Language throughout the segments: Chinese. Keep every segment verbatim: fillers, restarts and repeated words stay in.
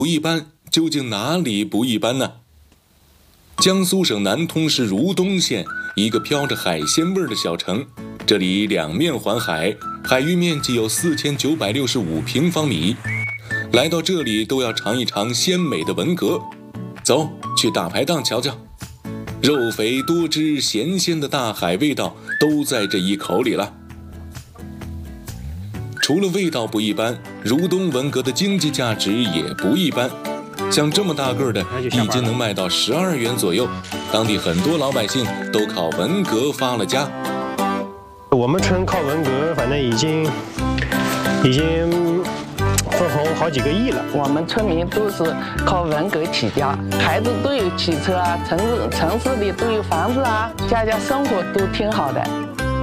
不一般，究竟哪里不一般呢？江苏省南通市如东县，一个飘着海鲜味儿的小城，这里两面环海，海域面积有四千九百六十五平方米。来到这里都要尝一尝鲜美的文蛤，走去大排档瞧瞧，肉肥多汁咸鲜的大海味道都在这一口里了。除了味道不一般，如东文蛤的经济价值也不一般。像这么大个的，一斤能卖到十二元左右，当地很多老百姓都靠文蛤发了家。 我们村靠文蛤，反正已经已经分红好几个亿了。 我们村民都是靠文蛤起家，孩子都有汽车啊，城市城市里都有房子啊，家家生活都挺好的。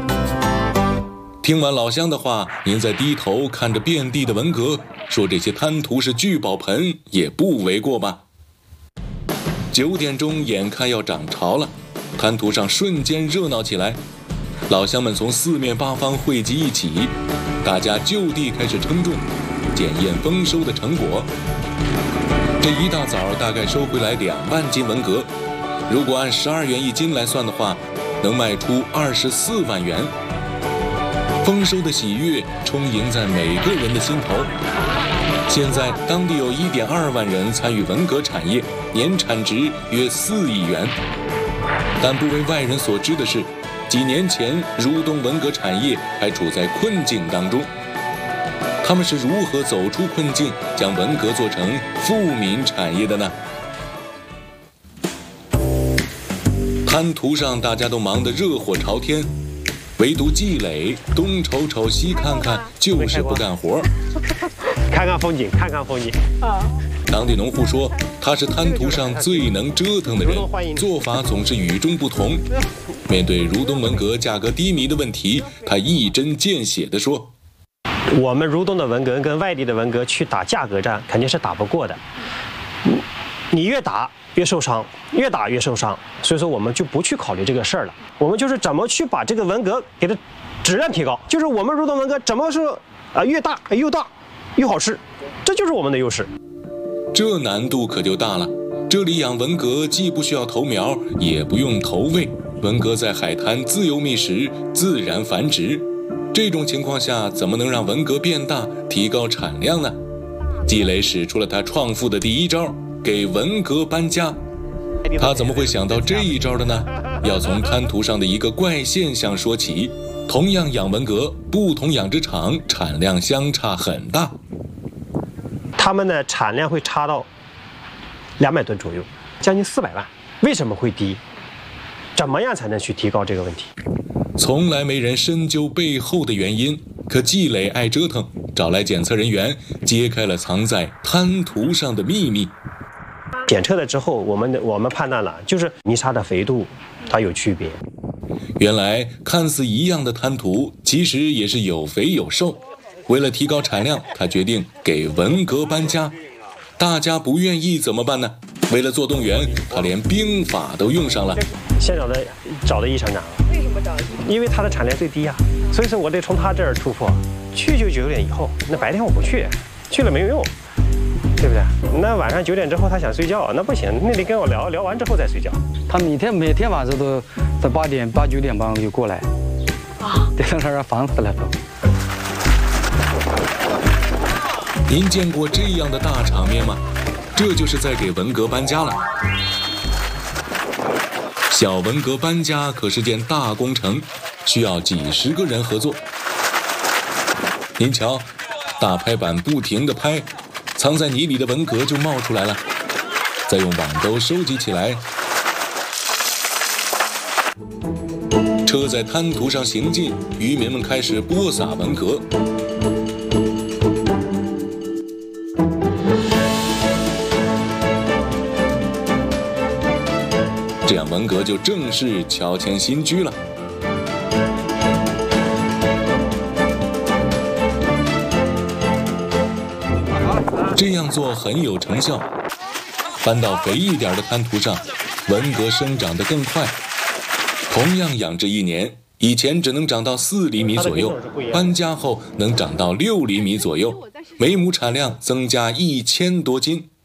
听完老乡的话，您再低头看着遍地的文蛤，说这些滩涂是聚宝盆也不为过吧。九点钟眼看要涨潮了，滩涂上瞬间热闹起来，老乡们从四面八方汇集一起，大家就地开始称重，检验丰收的成果。这一大早大概收回来两万斤文蛤，如果按十二元一斤来算的话，能卖出二十四万元。丰收的喜悦充盈在每个人的心头。现在当地有 一点二万人参与文蛤产业，年产值约四亿元。但不为外人所知的是，几年前如东文蛤产业还处在困境当中。他们是如何走出困境，将文蛤做成富民产业的呢？滩涂上大家都忙得热火朝天，唯独季磊东瞅瞅西看看，就是不干活。 看看风景，看看风景。啊！ 当地农户说，他是滩涂上最能折腾的人，做法总是与众不同。面对如东文蛤价格低迷的问题，他一针见血地说：“ 我们如东的文蛤跟外地的文蛤去打价格战，肯定是打不过的。你越打越受伤，越打越受伤，所以说我们就不去考虑这个事儿了。我们就是怎么去把这个文蛤给它质量提高，就是我们如东文蛤怎么说啊，越大又大又好吃，这就是我们的优势。 这难度可就大了。这里养文蛤既不需要投苗，也不用投喂，文蛤在海滩自由觅食，自然繁殖。这种情况下，怎么能让文蛤变大，提高产量呢？季磊使出了他创富的第一招，给文蛤搬家。他怎么会想到这一招的呢？要从滩涂上的一个怪现象说起。同样养文蛤，不同养殖场产量相差很大。 他们的产量会差到两百吨左右，将近四百万。为什么会低？怎么样才能去提高这个问题？ 从来没人深究背后的原因，可季磊爱折腾，找来检测人员，揭开了藏在滩涂上的秘密。 检测了之后，我们我们判断了，就是泥沙的肥度它有区别。 原来看似一样的滩涂，其实也是有肥有瘦。为了提高产量，他决定给文蛤搬家。大家不愿意怎么办呢？为了做动员，他连兵法都用上了。 先找的找的易厂长，为什么找？因为他的产量最低啊，所以说我得从他这儿突破。去就九点以后，那白天我不去，去了没有用，对不对？那晚上九点之后他想睡觉，那不行，那得跟我聊聊完之后再睡觉。 他每天每天晚上都在八点八九点半就过来，啊，得让他烦死了都。 您见过这样的大场面吗？这就是在给文蛤搬家了。小文蛤搬家可是件大工程，需要几十个人合作。您瞧，大拍板不停地拍，藏在泥里的文蛤就冒出来了，再用网兜收集起来。车在滩涂上行进，渔民们开始播撒文蛤。这样文蛤就正式乔迁新居了。这样做很有成效，搬到肥一点的滩涂上，文蛤生长得更快。同样养殖一年，以前只能长到四厘米左右，搬家后能长到六厘米左右，每亩产量增加一千多斤。